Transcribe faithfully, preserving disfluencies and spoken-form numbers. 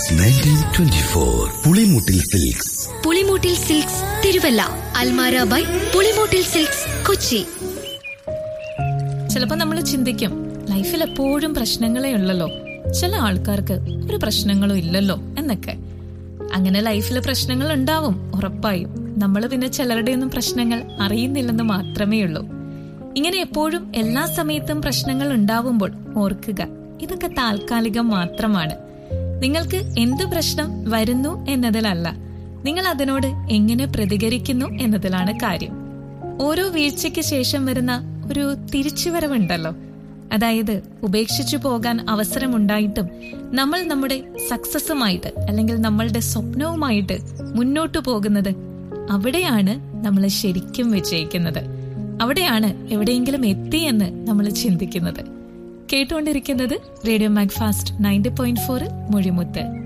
Nineteen twenty four Pulimoottil silks. Pulimoottil silks Thiruvalla. Almara by Pulimoottil silks Kochi. ചിലപ്പോ നമ്മൾ ചിന്തിക്കും, ലൈഫിൽ എപ്പോഴും പ്രശ്നങ്ങളേ ഉള്ളല്ലോ, ചില ആൾക്കാർക്ക് ഒരു പ്രശ്നങ്ങളും ഇല്ലല്ലോ എന്നൊക്കെ. അങ്ങനെ ലൈഫിൽ പ്രശ്നങ്ങൾ ഉണ്ടാവും, ഉറപ്പായും. നമ്മൾ പിന്നെ ചിലരുടെ ഒന്നും പ്രശ്നങ്ങൾ അറിയുന്നില്ലെന്ന് മാത്രമേ ഉള്ളൂ. ഇങ്ങനെ എപ്പോഴും എല്ലാ സമയത്തും പ്രശ്നങ്ങൾ ഉണ്ടാവുമ്പോൾ ഓർക്കുക, ഇതൊക്കെ താൽക്കാലികം മാത്രമാണ്. നിങ്ങൾക്ക് എന്ത് പ്രശ്നം വരുന്നു എന്നതിലല്ല, നിങ്ങൾ അതിനോട് എങ്ങനെ പ്രതികരിക്കുന്നു എന്നതിലാണ് കാര്യം. ഓരോ വീഴ്ചയ്ക്ക് ശേഷം വരുന്ന ഒരു തിരിച്ചുവരവുണ്ടല്ലോ, അതായത് ഉപേക്ഷിച്ചു പോകാൻ അവസരമുണ്ടായിട്ടും നമ്മൾ നമ്മുടെ സക്സസുമായിട്ട് അല്ലെങ്കിൽ നമ്മളുടെ സ്വപ്നവുമായിട്ട് മുന്നോട്ടു പോകുന്നത്, അവിടെയാണ് നമ്മൾ ശരിക്കും വിജയിക്കുന്നത്. അവിടെയാണ് എവിടെയെങ്കിലും എത്തിയെന്ന് നമ്മൾ ചിന്തിക്കുന്നത്. കേട്ടുകൊണ്ടിരിക്കുന്നത് റേഡിയോ മാക്ഫാസ്റ്റ് നയൻറ്റി പോയിന്റ് ഫോറിൽ മൊഴിമുത്ത്.